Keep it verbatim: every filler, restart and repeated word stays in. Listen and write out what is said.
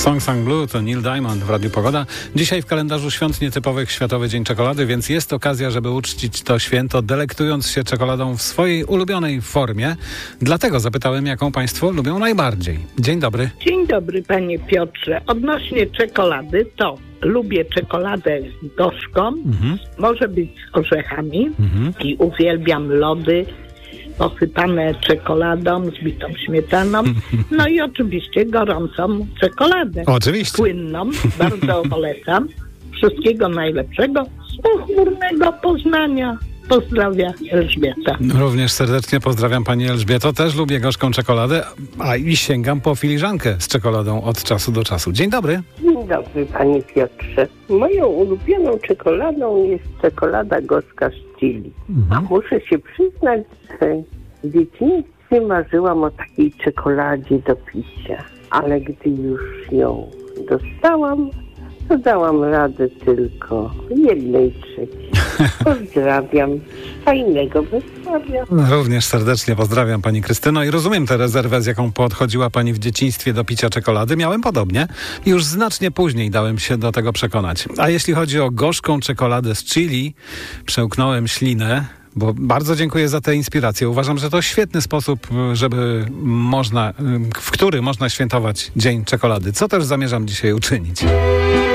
Song Sang Blue to Neil Diamond w Radiu Pogoda. Dzisiaj w kalendarzu świąt nietypowych Światowy Dzień Czekolady, więc jest okazja, żeby uczcić to święto, delektując się czekoladą w swojej ulubionej formie. Dlatego zapytałem, jaką państwo lubią najbardziej. Dzień dobry. Dzień dobry, panie Piotrze. Odnośnie czekolady, to lubię czekoladę gorzką, mhm. może być z orzechami mhm. i uwielbiam lody posypane czekoladą, zbitą śmietaną, no i oczywiście gorącą czekoladę. Oczywiście. Płynną, bardzo polecam. Wszystkiego najlepszego z pochmurnego Poznania. Pozdrawia Elżbieta. Również serdecznie pozdrawiam pani Elżbieto. Też lubię gorzką czekoladę, a i sięgam po filiżankę z czekoladą od czasu do czasu. Dzień dobry. Dzień dobry, panie Piotrze. Moją ulubioną czekoladą jest czekolada gorzka z chili. Mhm. A muszę się przyznać, że w dzieciństwie marzyłam o takiej czekoladzie do picia. Ale gdy już ją dostałam, to dałam radę tylko jednej trzeciej. Pozdrawiam. Fajnego Wrocławia. Również serdecznie pozdrawiam pani Krystyno i rozumiem tę rezerwę, z jaką podchodziła pani w dzieciństwie do picia czekolady. Miałem podobnie i już znacznie później dałem się do tego przekonać. A jeśli chodzi o gorzką czekoladę z chili, przełknąłem ślinę, bo bardzo dziękuję za tę inspirację. Uważam, że to świetny sposób, żeby można, w który można świętować Dzień Czekolady, co też zamierzam dzisiaj uczynić.